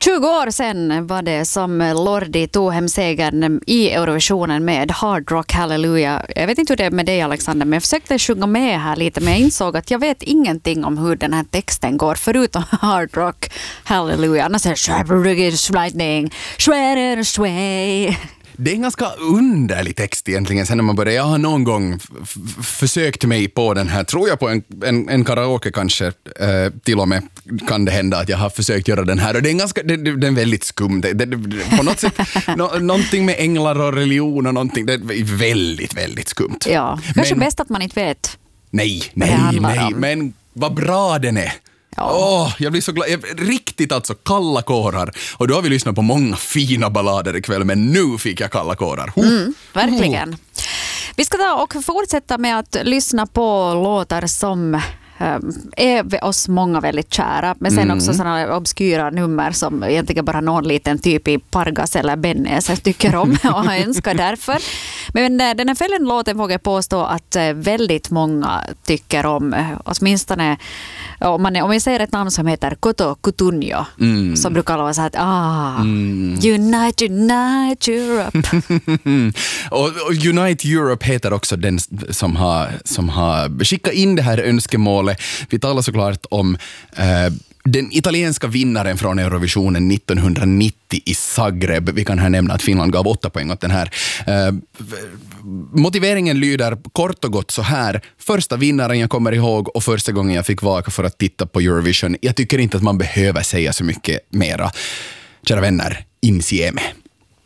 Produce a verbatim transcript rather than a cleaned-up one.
tjugo år sedan var det som Lordi tog hem segern i Eurovisionen med Hard Rock Hallelujah. Jag vet inte hur det är med dig, Alexander, men jag försökte sjunga med här lite, men jag insåg att jag vet ingenting om hur den här texten går förutom Hard Rock Hallelujah. Annars är det lightning, shredder sway. Det är en ganska underlig text egentligen sen när man börjar. Jag har någon gång f- f- försökt mig på den här, tror jag på en, en, en karaoke kanske, eh, till och med kan det hända att jag har försökt göra den här, och det är en ganska, det, det, det är väldigt skum, det, det, det, på något sätt no, någonting med änglar och religion och någonting, det är väldigt, väldigt skumt. Ja, kanske men, bäst att man inte vet. Nej, nej, nej, men vad bra den är. Ja. Åh, jag blir så glad. Jag, riktigt alltså, kalla kårar. Och då har vi lyssnat på många fina ballader ikväll, men nu fick jag kalla kårar. Oh. Mm, verkligen. Oh. Vi ska ta och fortsätta med att lyssna på låtar som är oss många väldigt kära, men sen mm. också sådana obskyra nummer som egentligen bara någon liten typ i Pargas eller Bennes tycker om och önskar därför. Men den här följande låten vågar jag påstå att väldigt många tycker om, åtminstone om man, om jag säger ett namn som heter Koto Kutunjo, mm. så brukar alla vara så här att ah, mm. Unite, Unite Europe. och, och Unite Europe heter också den som har, som har skickat in det här önskemålet. Vi talar såklart om eh, den italienska vinnaren från Eurovisionen nittonhundranittio i Zagreb. Vi kan här nämna att Finland gav åtta poäng åt den här. Eh, motiveringen lyder kort och gott så här. Första vinnaren jag kommer ihåg och första gången jag fick vaka för att titta på Eurovision. Jag tycker inte att man behöver säga så mycket mera. Kära vänner, insieme.